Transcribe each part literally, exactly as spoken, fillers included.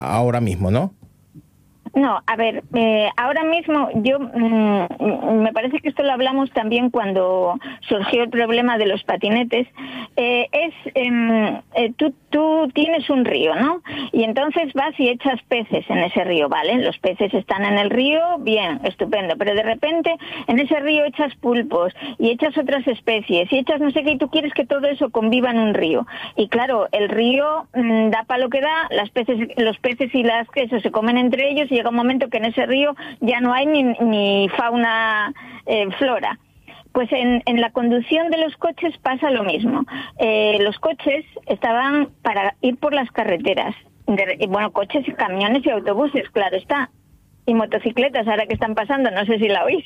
ahora mismo, ¿no? No, a ver, eh, ahora mismo yo mmm, me parece que esto lo hablamos también cuando surgió el problema de los patinetes. Eh, es eh, eh, tú, tú tienes un río, ¿no? Y entonces vas y echas peces en ese río, ¿vale? Los peces están en el río, bien, estupendo, pero de repente en ese río echas pulpos y echas otras especies y echas no sé qué y tú quieres que todo eso conviva en un río. Y claro, el río mmm, da para lo que da, las peces, los peces y las quesos se comen entre ellos y llega un momento que en ese río ya no hay ni, ni fauna, eh, flora. Pues en, en la conducción de los coches pasa lo mismo. Eh, los coches estaban para ir por las carreteras. De, bueno, coches, camiones y autobuses, claro está. Y motocicletas, ahora que están pasando, no sé si la oís.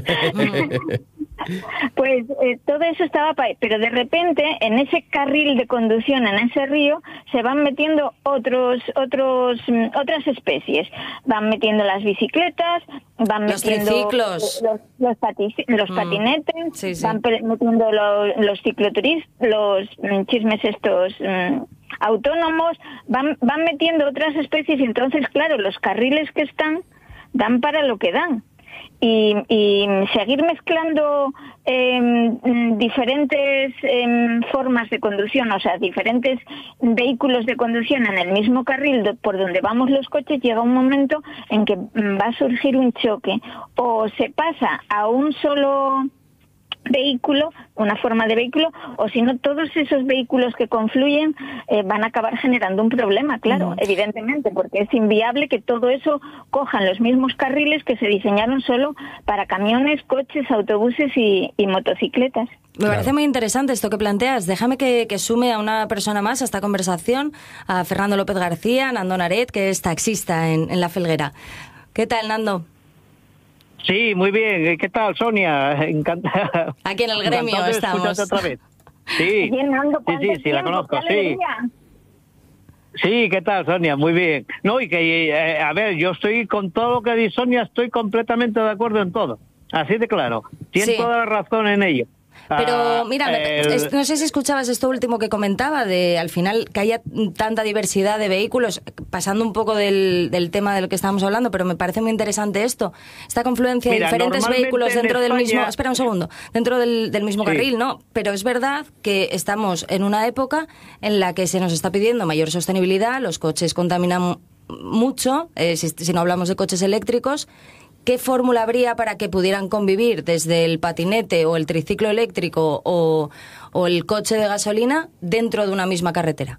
Pues eh, todo eso estaba para ir, pero de repente en ese carril de conducción, en ese río, se van metiendo otros, otros, otras especies. Van metiendo las bicicletas, van los metiendo triciclos, los, los, patis, los mm. patinetes, sí, sí. van metiendo los, los cicloturistas, los mm, chismes estos mm, autónomos, van, van metiendo otras especies y entonces, claro, los carriles que están dan para lo que dan. Y, y seguir mezclando eh, diferentes eh, formas de conducción, o sea, diferentes vehículos de conducción en el mismo carril do, por donde vamos los coches, llega un momento en que va a surgir un choque. O se pasa a un solo vehículo, una forma de vehículo, o si no, todos esos vehículos que confluyen eh, van a acabar generando un problema, claro, mm. evidentemente, porque es inviable que todo eso cojan los mismos carriles que se diseñaron solo para camiones, coches, autobuses y, y motocicletas. Me parece muy interesante esto que planteas. Déjame que, que sume a una persona más a esta conversación, a Fernando López García, Nando Naret, que es taxista en, en La Felguera. ¿Qué tal, Nando? Sí, muy bien. ¿Qué tal, Sonia? Encantada. Aquí en el gremio de estamos. Otra vez. Sí, sí, sí, sí, la conozco, sí. Sí, ¿qué tal, Sonia? Muy bien. No, y que, eh, a ver, yo estoy con todo lo que dice Sonia, estoy completamente de acuerdo en todo. Así de claro. Tiene sí. toda la razón en ello. Pero mira, el... no sé si escuchabas esto último que comentaba, de al final que haya tanta diversidad de vehículos, pasando un poco del, del tema del que estábamos hablando, pero me parece muy interesante esto, esta confluencia mira, de diferentes vehículos dentro España... del mismo, espera un segundo, dentro del, del mismo sí. carril, ¿no? Pero es verdad que estamos en una época en la que se nos está pidiendo mayor sostenibilidad, los coches contaminan mucho, eh, si, si no hablamos de coches eléctricos. ¿Qué fórmula habría para que pudieran convivir desde el patinete o el triciclo eléctrico o, o el coche de gasolina dentro de una misma carretera?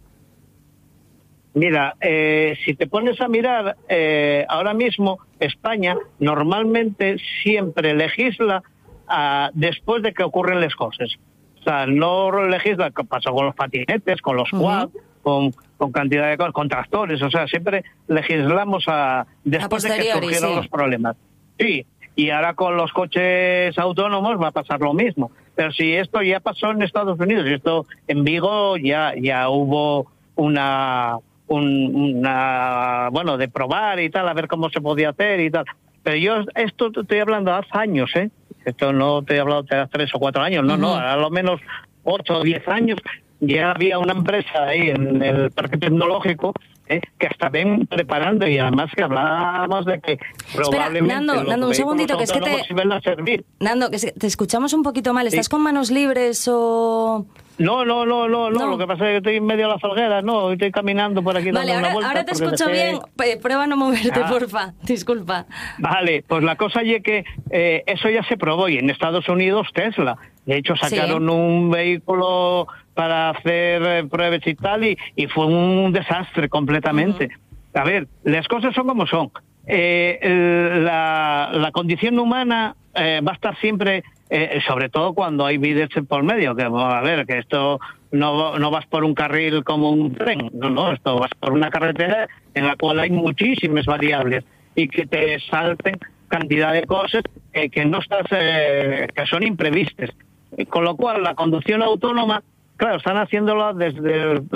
Mira, eh, si te pones a mirar, eh, ahora mismo España normalmente siempre legisla uh, después de que ocurren las cosas. O sea, no legisla, que pasó con los patinetes, con los quad, uh-huh. con, con cantidad de cosas, con tractores, o sea, siempre legislamos a, después a de que surgieron sí. los problemas. Sí, y ahora con los coches autónomos va a pasar lo mismo. Pero si esto ya pasó en Estados Unidos, y esto en Vigo ya ya hubo una, un, una, bueno, de probar y tal, a ver cómo se podía hacer y tal. Pero yo esto te estoy hablando hace años, ¿eh? Esto no te he hablado de hace tres o cuatro años, no, uh-huh. no, a lo menos ocho o diez años ya había una empresa ahí en el parque tecnológico ¿eh? que hasta ven preparando y además que hablábamos de que probablemente Espera, Nando, Nando un segundito, que es que te... Nando, que te escuchamos un poquito mal, ¿estás sí. con manos libres o...? No, no, no, no, no, lo que pasa es que estoy en medio de la Felguera, no, estoy caminando por aquí vale, dando ahora, una vuelta. Ahora te escucho dejé... bien, prueba a no moverte, ah. porfa, disculpa. Vale, pues la cosa es que eh, eso ya se probó y en Estados Unidos Tesla, de hecho sacaron sí. un vehículo para hacer eh, pruebas y tal y, y fue un desastre completamente. Uh-huh. A ver, las cosas son como son. Eh, el, la, la condición humana eh, va a estar siempre... Eh, sobre todo cuando hay vides por medio, que a ver, que esto no, no vas por un carril como un tren, no, no, esto vas por una carretera en la cual hay muchísimas variables y que te salten cantidad de cosas eh, que no estás, eh, que son imprevistas. Con lo cual la conducción autónoma, claro, están haciéndolo desde el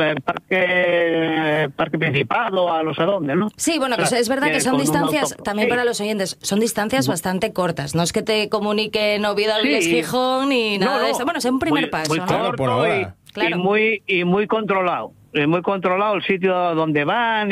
parque, parque Principado a no sé dónde, ¿no? Sí, bueno, que o sea, es verdad que son distancias, también sí. para los oyentes, son distancias bastante cortas. No es que te comuniquen Oviedo al sí. Gijón ni nada no, no. de eso. Bueno, es un primer muy, paso, muy ¿no? Corto por ahora. Y, claro. y, muy, y muy controlado. Y muy controlado el sitio donde van y,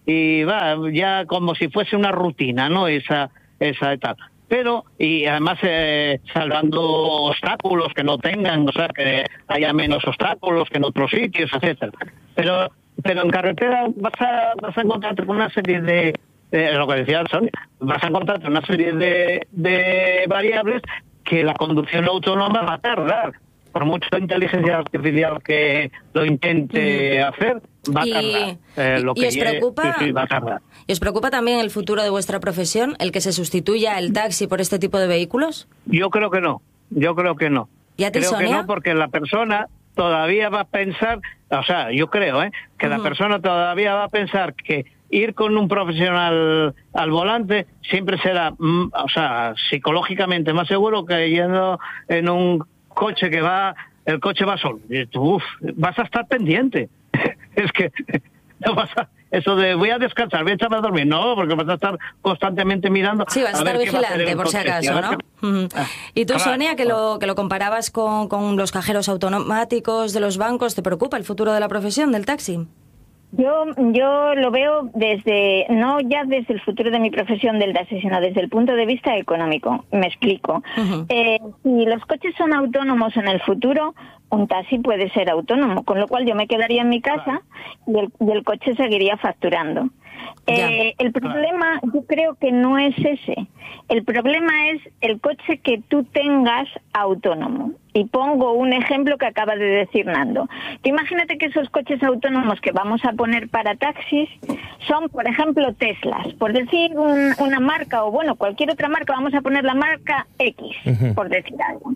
y va, ya como si fuese una rutina, ¿no? Esa, esa etapa. Pero, y además eh, salvando obstáculos que no tengan, o sea, que haya menos obstáculos que en otros sitios, etcétera. Pero, pero en carretera vas a, vas a encontrarte con una serie de, de, lo que decía Sonia, vas a encontrarte una serie de, de variables que la conducción autónoma va a tardar. Por mucha inteligencia artificial que lo intente mm. hacer, va a tardar. Y, eh, lo y que os preocupa, sí, sí, va a tardar. ¿Y os preocupa también el futuro de vuestra profesión, el que se sustituya el taxi por este tipo de vehículos? Yo creo que no, yo creo que no. ¿Y a ti, creo Sonia? que no, porque la persona todavía va a pensar, o sea, yo creo, ¿eh? que uh-huh. la persona todavía va a pensar que ir con un profesional al volante siempre será, o sea, psicológicamente más seguro que yendo en un coche que va, el coche va solo. Y tú, uf, vas a estar pendiente. Es que no vas a, eso de voy a descansar, voy a echarme a dormir, no, porque vas a estar constantemente mirando. Sí, vas a, a estar vigilante por si acaso, ¿no? Que... Uh-huh. Ah, y tú, claro, Sonia, que lo que lo comparabas con, con los cajeros automáticos de los bancos, ¿te preocupa el futuro de la profesión del taxi? Yo yo lo veo desde, no ya desde el futuro de mi profesión del taxi, sino desde el punto de vista económico. Me explico. Uh-huh. Eh, si los coches son autónomos en el futuro, un taxi puede ser autónomo, con lo cual yo me quedaría en mi casa y el, y el coche seguiría facturando. Eh, el problema yo creo que no es ese. El problema es el coche que tú tengas autónomo. Y pongo un ejemplo que acaba de decir Nando. Tú imagínate que esos coches autónomos que vamos a poner para taxis son, por ejemplo, Teslas. Por decir un, una marca, o bueno, cualquier otra marca, vamos a poner la marca X, uh-huh. por decir algo.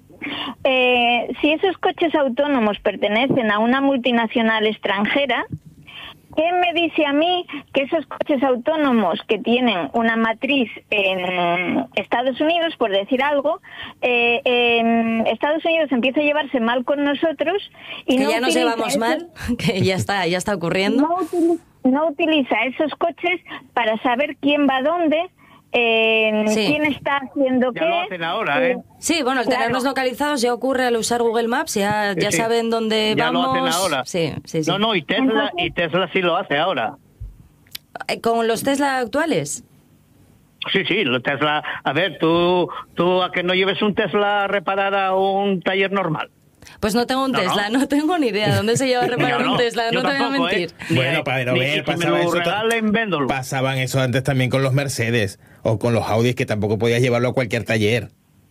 Eh, si esos coches autónomos pertenecen a una multinacional extranjera, ¿qué me dice a mí que esos coches autónomos que tienen una matriz en Estados Unidos, por decir algo, eh, en Estados Unidos empieza a llevarse mal con nosotros y que no ya nos llevamos esos, mal, que ya está, ya está ocurriendo? No utiliza, no utiliza esos coches para saber quién va dónde, eh, sí. quién está haciendo ya qué. Lo hacen ahora, ¿eh? Sí, bueno, el claro. tenernos localizados ya ocurre al usar Google Maps, ya, ya sí. saben dónde ya vamos. Ya lo hacen ahora. Sí, sí, sí. No, no, y Tesla, y Tesla sí lo hace ahora. ¿Con los Tesla actuales? Sí, sí, los Tesla... A ver, tú, tú a que no lleves un Tesla a reparar a un taller normal. Pues no tengo un no, Tesla, no. no tengo ni idea dónde se lleva a reparar no, un Tesla, no te voy a mentir. ¿eh? Bueno, pero ver, pasaba eso, pasaban eso antes también con los Mercedes o con los Audis, que tampoco podías llevarlo a cualquier taller.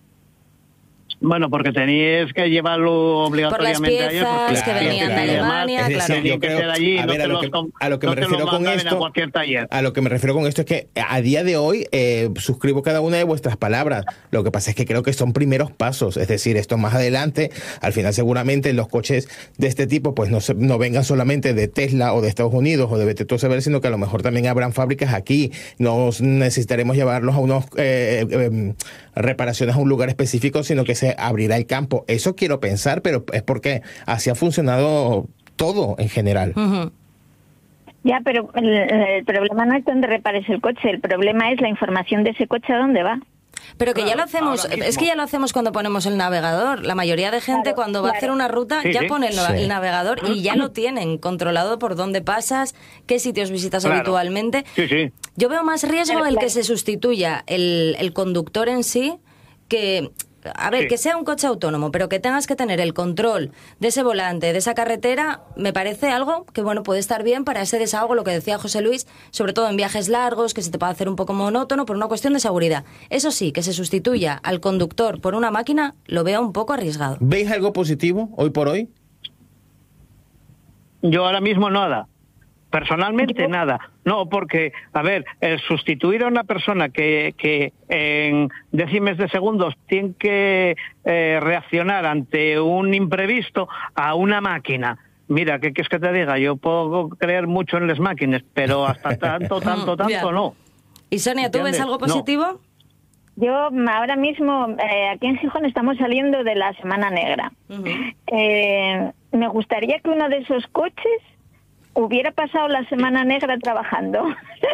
Bueno, porque tenías que llevarlo obligatoriamente por las piezas a ellos, que venían de Alemania, es decir, claro. yo creo, allí, a ver, a lo que, a lo que me refiero con esto, a, a lo que me refiero con esto es que a día de hoy eh, suscribo cada una de vuestras palabras. Lo que pasa es que creo que son primeros pasos, es decir, esto más adelante, al final seguramente los coches de este tipo pues no, se, no vengan solamente de Tesla o de Estados Unidos o de vete tú a saber, sino que a lo mejor también habrán fábricas aquí. Nos necesitaremos llevarlos a unos eh, eh, reparaciones a un lugar específico, sino que se abrirá el campo. Eso quiero pensar, pero es porque así ha funcionado todo en general. Uh-huh. Ya, pero el, el problema no es dónde repares el coche, el problema es la información de ese coche a dónde va. Pero que claro, ya lo hacemos, es que ya lo hacemos cuando ponemos el navegador. La mayoría de gente claro, cuando va claro. a hacer una ruta sí, ya sí. pone el, sí. el navegador y ya lo tienen controlado por dónde pasas, qué sitios visitas claro. habitualmente. Sí, sí. Yo veo más riesgo claro, el que se sustituya el, el conductor en sí, que... A ver, sí. que sea un coche autónomo, pero que tengas que tener el control de ese volante, de esa carretera, me parece algo que, bueno, puede estar bien para ese desahogo, lo que decía José Luis, sobre todo en viajes largos, que se te puede hacer un poco monótono por una cuestión de seguridad. Eso sí, que se sustituya al conductor por una máquina, lo veo un poco arriesgado. ¿Veis algo positivo hoy por hoy? Yo ahora mismo nada. Personalmente nada. No, porque, a ver, el sustituir a una persona que, que en décimas de segundos tiene que eh, reaccionar ante un imprevisto a una máquina. Mira, ¿qué quieres que te diga? Yo puedo creer mucho en las máquinas, pero hasta tanto, tanto, tanto no. ¿Y Sonia, tú ves algo positivo? No. Yo ahora mismo, eh, aquí en Gijón estamos saliendo de la Semana Negra. Uh-huh. Eh, me gustaría que uno de esos coches hubiera pasado la Semana Negra trabajando.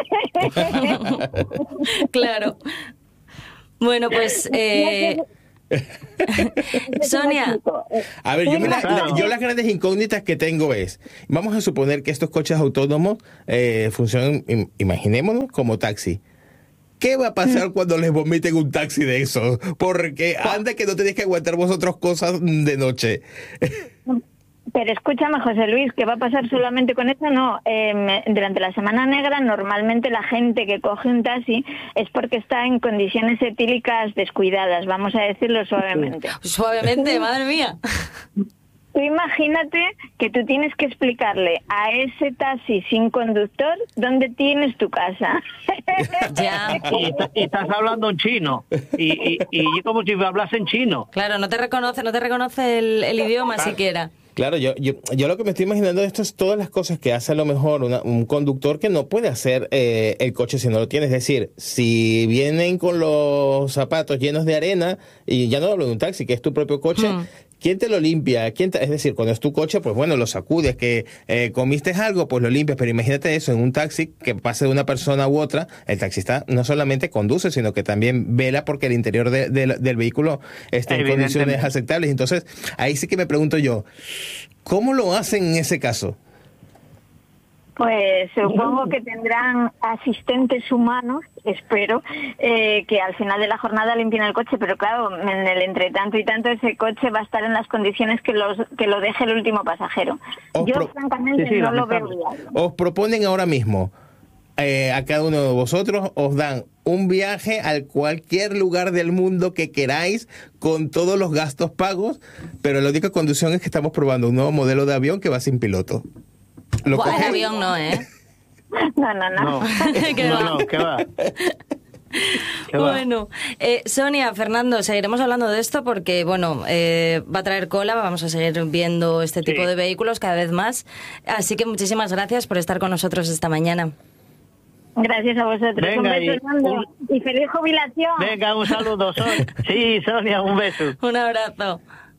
Claro. Bueno, pues... Eh... Sonia. A ver, yo, me la, la, yo las grandes incógnitas que tengo es, vamos a suponer que estos coches autónomos eh, funcionan, imaginémonos, como taxi. ¿Qué va a pasar mm. cuando les vomiten un taxi de esos? Porque anda que no tenéis que aguantar vosotros cosas de noche. Pero escúchame, José Luis, ¿qué va a pasar solamente con eso? No, eh, durante la Semana Negra normalmente la gente que coge un taxi es porque está en condiciones etílicas descuidadas, vamos a decirlo suavemente. Suavemente, madre mía. Tú imagínate que tú tienes que explicarle a ese taxi sin conductor dónde tienes tu casa. Ya. Y, y estás hablando en chino. Y, y, y como si me hablas en chino. Claro, no te reconoce, no te reconoce el, el idioma claro. siquiera. Claro, yo, yo yo lo que me estoy imaginando de esto es todas las cosas que hace a lo mejor una, un conductor que no puede hacer eh, el coche si no lo tiene. Es decir, si vienen con los zapatos llenos de arena, y ya no hablo de un taxi, que es tu propio coche, hmm. ¿quién te lo limpia? ¿Quién te, es decir, cuando es tu coche, pues bueno, lo sacudes, que eh, comiste algo, pues lo limpias, pero imagínate eso en un taxi, que pase de una persona u otra, el taxista no solamente conduce, sino que también vela porque el interior de, de, del vehículo esté en condiciones aceptables. Entonces, ahí sí que me pregunto yo, ¿cómo lo hacen en ese caso? Pues supongo que tendrán asistentes humanos, espero, eh, que al final de la jornada limpien el coche, pero claro, en el entre tanto y tanto ese coche va a estar en las condiciones que, los, que lo deje el último pasajero. Os Yo pro- francamente sí, sí, no lo veo viable. Os proponen ahora mismo, eh, a cada uno de vosotros, os dan un viaje a cualquier lugar del mundo que queráis con todos los gastos pagos, pero la única condición es que estamos probando un nuevo modelo de avión que va sin piloto. ¿Lo Buah, el avión no, ¿eh? No, no, no. No, ¿Qué no, va? no, ¿qué va? ¿Qué bueno, eh, Sonia, Fernando, seguiremos hablando de esto porque, bueno, eh, va a traer cola, vamos a seguir viendo este tipo sí. de vehículos cada vez más. Así que muchísimas gracias por estar con nosotros esta mañana. Gracias a vosotros. Venga, un beso, y, Fernando. Un... Y feliz jubilación. Venga, un saludo. Son... Sí, Sonia, un beso. Un abrazo.